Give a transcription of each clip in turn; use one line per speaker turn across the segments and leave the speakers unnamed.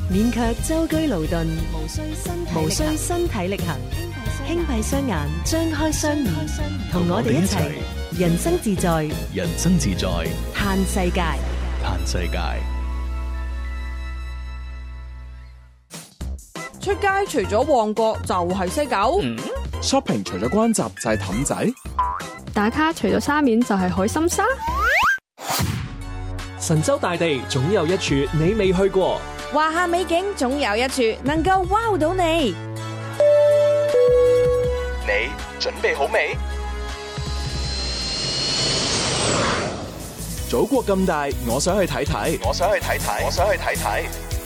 免卻舟車勞頓，無需身體力行，輕閉雙眼，張開雙耳，同我哋一齊人生自在，
人生自在，
嘆世界，
嘆世界。
出街除咗旺角就係西九
，shopping 除咗關閘就係氹仔，
打卡除咗沙面就係海心沙。
神州大地總有一處你未去過，
華夏美景總有一處能夠 wow 到你。
你準備好未？祖國咁大，我想去睇睇，我想去睇睇，我想去睇睇。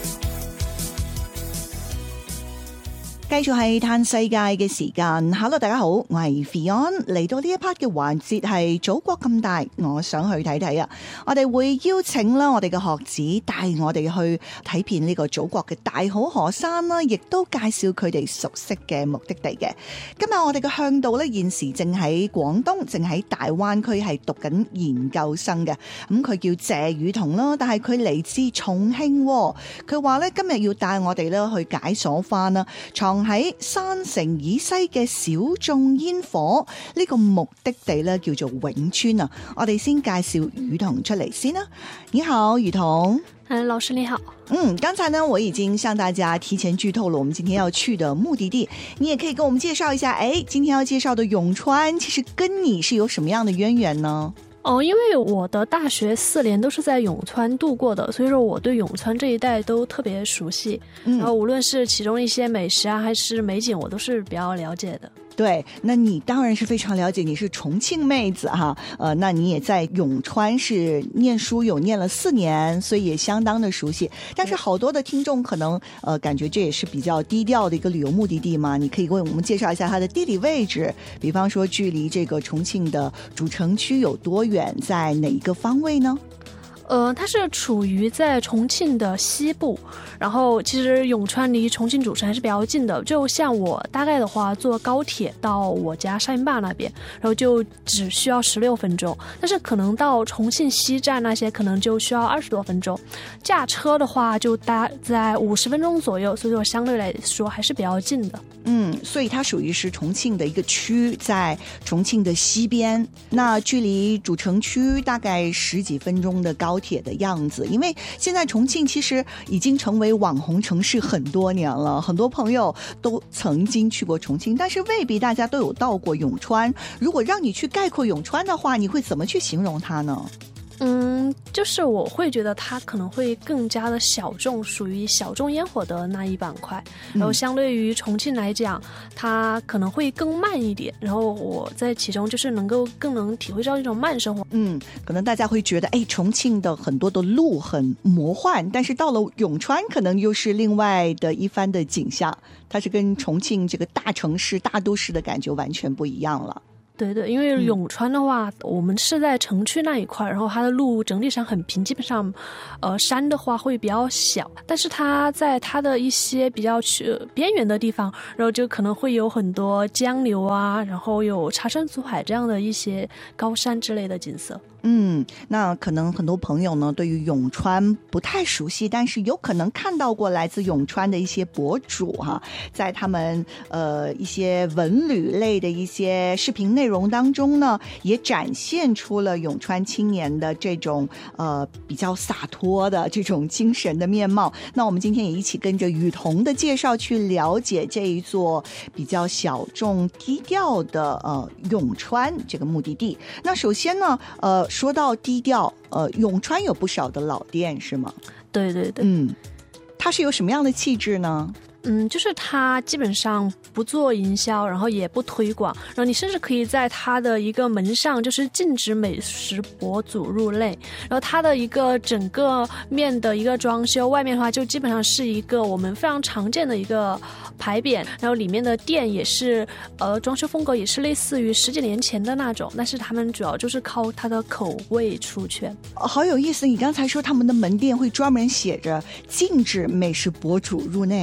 繼續係嘆世界嘅時間。Hello， 大家好，我係 Fion， 嚟到呢一 part 嘅環節係祖國咁大，我想去睇睇啊！我哋會邀請啦我哋嘅學子帶我哋去睇遍呢個祖國嘅大好河山啦，亦都介紹佢哋熟悉嘅目的地嘅。今日我哋嘅向導呢，現時正喺廣東，正喺大灣區係讀緊研究生嘅。佢叫謝宇彤啦，但係佢嚟自重慶。佢話呢，今日要帶我哋呢去解鎖翻啦，喺山城以西嘅小眾煙火呢個目的地呢，叫做永川啊！我哋先介紹宇彤出嚟先啦。你好，宇彤。
老師你好。
剛才呢我已經向大家提前劇透了我們今天要去的目的地，你也可以跟我們介紹一下，今天要介紹的永川其實跟你是有什麼樣的淵源呢？
因為我的大學4年都是在永川度過的，所以說我對永川這一帶都特別熟悉，然後無論是其中一些美食啊還是美景，我都是比較了解的。
對，那你當然是非常了解，你是重慶妹子哈，那你也在永川是念書有念了4年，所以也相當的熟悉。但是好多的聽眾可能感覺這也是比較低調的一個旅遊目的地嘛，你可以為我們介紹一下它的地理位置，比方說距離這個重慶的主城區有多遠，在哪一個方位呢？
它是處於在重慶的西部，然後其實永川離重慶主城還是比較近的，就像我大概的話坐高鐵到我家沙坪壩那邊，然後就只需要16分鐘，但是可能到重慶西站那些可能就需要20多分鐘，駕車的話就大在50分鐘左右，所以說相對來說還是比較近的。
所以它屬於是重慶的一個區，在重慶的西邊，那距離主城區大概10幾分鐘的高鐵的樣子。因為現在重慶其實已經成為網紅城市很多年了，很多朋友都曾經去過重慶，但是未必大家都有到過永川。如果讓你去概括永川的話，你會怎麼去形容它呢？
就是我會覺得它可能會更加的小眾，屬於小眾煙火的那一板塊，然後相對於重慶來講，它可能會更慢一點，然後我在其中就是更能體會到一種慢生活。
可能大家會覺得重慶的很多的路很魔幻，但是到了永川可能又是另外的一番的景象，它是跟重慶這個大城市大都市的感覺完全不一樣了。
對對，因為永川的話，我們是在城區那一塊，然後它的路整體上很平，基本上，山的話會比較小，但是它在它的一些比較邊緣的地方，然後就可能會有很多江流啊，然後有茶山祖海這樣的一些高山之類的景色。
那可能很多朋友呢對於永川不太熟悉，但是有可能看到過來自永川的一些博主哈，在他們一些文旅類的一些視頻內容當中呢，也展現出了永川青年的這種比較灑脫的這種精神的面貌。那我們今天也一起跟着宇彤的介紹去了解這一座比較小眾低調的永川這個目的地。那首先呢說到低調，永川有不少的老店是嗎？
對對對，
它是有什麼樣的氣質呢？
就是它基本上不做營銷，然後也不推廣，然後你甚至可以在它的一個門上就是禁止美食博主入內，然後它的一個整個面的一個裝修，外面的話就基本上是一個我們非常常見的一個牌匾，然後裡面的店也是裝修風格也是類似於10幾年前的那種，但是他們主要就是靠它的口味出圈。
好有意思，你剛才說他們的門店會專門寫着禁止美食博主入內。
對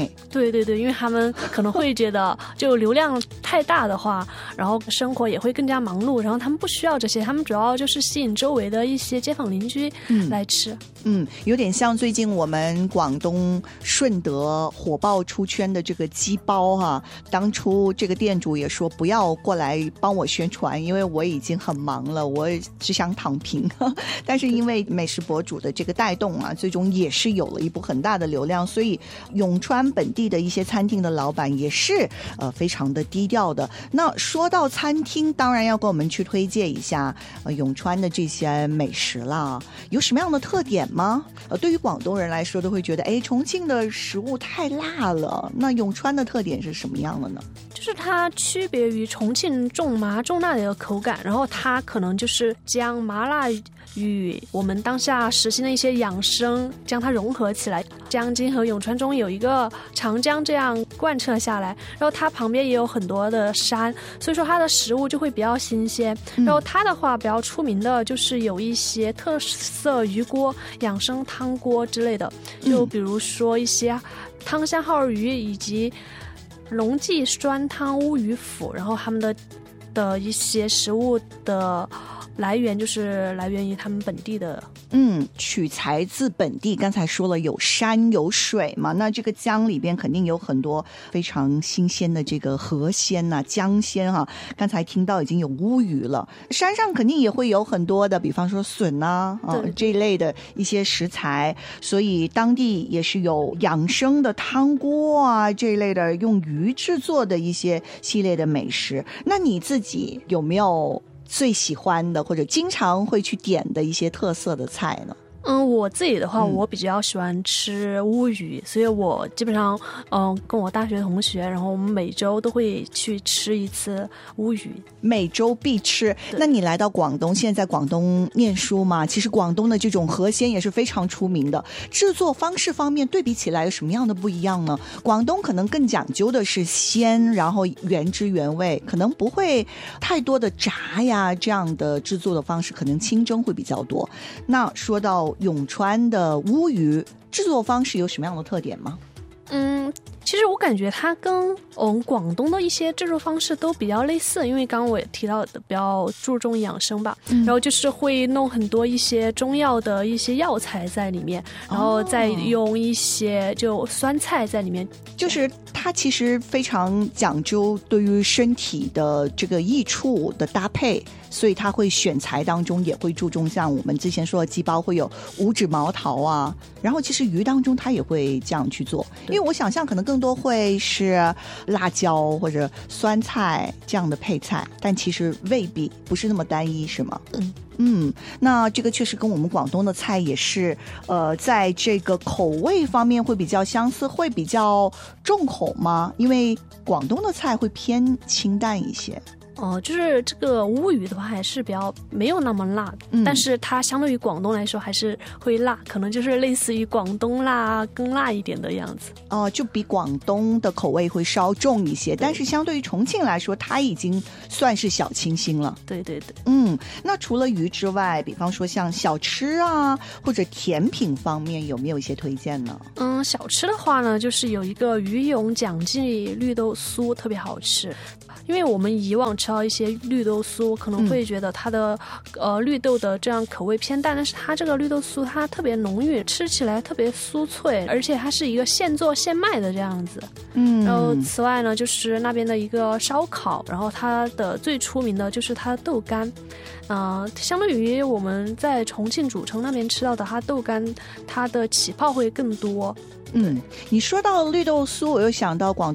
对对对，因为他们可能会觉得就流量太大的话，然后生活也会更加忙碌，然后他们不需要这些，他们主要就是吸引周围的一些街坊邻居来吃。
有点像最近我们广东顺德火爆出圈的这个鸡包哈，当初这个店主也说不要过来帮我宣传，因为我已经很忙了，我只想躺平。但是因为美食博主的这个带动啊，最终也是有了一波很大的流量，所以永川本地的一些餐厅的老板也是非常的低调的。那说到餐厅，当然要跟我们去推荐一下永川的这些美食啦，有什么样的特点吗？对于广东人来说都会觉得重庆的食物太辣了，那永川的特点是什么样的呢？
就是它区别于重庆重麻重辣的一个口感，然后它可能就是将麻辣与我们当下实行的一些养生将它融合起来，江津和永川中有一个长江这样贯彻下来，然后它旁边也有很多的山，所以说它的食物就会比较新鲜。然后它的话比较出名的就是有一些特色鱼锅、养生汤锅之类的，就比如说一些汤香耗儿鱼以及龙记酸汤乌鱼腐，然后他们的一些食物的来源就是来源于他们本地的
取材自本地。刚才说了有山有水嘛，那这个江里边肯定有很多非常新鲜的这个河鲜啊、江鲜啊，刚才听到已经有乌鱼了，山上肯定也会有很多的比方说笋啊这一类的一些食材，所以当地也是有养生的汤锅啊这一类的用鱼制作的一些系列的美食。那你自己有没有最喜欢的或者经常会去点的一些特色的菜呢？
我自己的话，我比较喜欢吃乌鱼，所以我基本上跟我大学同学，然后我们每周都会去吃一次乌鱼，
每周必吃。那你来到广东，现在在广东念书嘛，其实广东的这种河鲜也是非常出名的，制作方式方面对比起来有什么样的不一样呢？广东可能更讲究的是鲜，然后原汁原味，可能不会太多的炸呀，这样的制作的方式可能清蒸会比较多。那说到永川的乌鱼制作方式有什么样的特点吗？
其实我感觉它跟广东的一些制作方式都比较类似，因为刚刚我也提到的比较注重养生吧，然后就是会弄很多一些中药的一些药材在里面，然后再用一些就酸菜在里面，
就是它其实非常讲究对于身体的这个益处的搭配，所以它会选材当中也会注重像我们之前说的鸡包会有五指毛桃啊，然后其实鱼当中它也会这样去做，因为我想象可能更多会是辣椒或者酸菜这样的配菜，但其实未必不是那么单一，是吗？那这个确实跟我们广东的菜也是在这个口味方面会比较相似，会比较重口吗？因为广东的菜会偏清淡一些。
就是这个乌鱼的话还是比较没有那么辣，但是它相对于广东来说还是会辣，可能就是类似于广东辣更辣一点的样子。
就比广东的口味会稍重一些，但是相对于重庆来说它已经算是小清新了。
对对对。
那除了鱼之外，比方说像小吃啊或者甜品方面有没有一些推荐呢？
小吃的话呢，就是有一个鱼永蒋记绿豆酥特别好吃，因为我们以往吃到一些绿豆酥可能会觉得它的绿豆的这样口味偏淡，但是它这个绿豆酥它特别浓郁，吃起来特别酥脆，而且它是一个现做现卖的这样子。然后此外呢，就是那边的一个烧烤，然后它的最出名的就是它的豆干，相对于我们在重庆主城那边吃到的它豆干，它的起泡会更多。
你说到绿豆酥，我又想到广